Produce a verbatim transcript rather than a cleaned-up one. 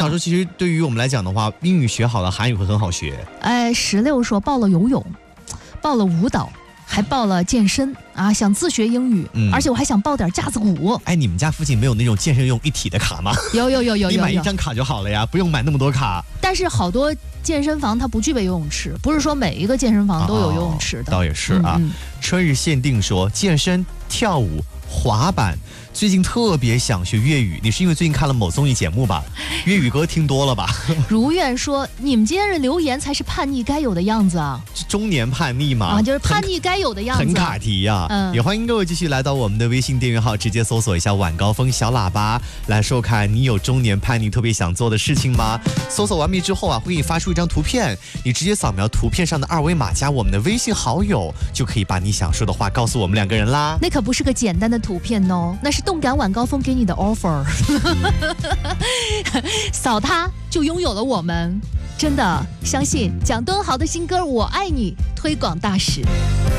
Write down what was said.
想说，其实对于我们来讲的话，英语学好了，韩语会很好学。 哎，十六说报了游泳，报了舞蹈，还报了健身啊，想自学英语，嗯、而且我还想报点架子鼓。 哎，你们家附近没有那种健身用一体的卡吗？ 有有有有有， 你买一张卡就好了呀，不用买那么多卡。 但是好多健身房它不具备游泳池，不是说每一个健身房都有游泳池的。 哦、倒也是啊。嗯嗯春日限定说健身、跳舞、滑板。最近特别想学粤语，你是因为最近看了某综艺节目吧？粤语歌听多了吧？ 如愿说，你们今天的留言才是叛逆该有的样子啊！ 中年叛逆嘛， 啊，就是叛逆该有的样子， 很卡题呀、啊。嗯，也欢迎各位继续来到我们的微信订阅号，直接搜索一下晚高峰小喇叭，来收看你有中年叛逆特别想做的事情吗？搜索完毕之后啊，会给你发出一张图片，你直接扫描图片上的二维码，加我们的微信好友，就可以把你想说的话告诉我们两个人啦。 那可不是个简单的图片哦，那是动感晚高峰给你的 offer， 扫它就拥有了我们，真的相信蒋敦豪的新歌《我爱你》推广大使。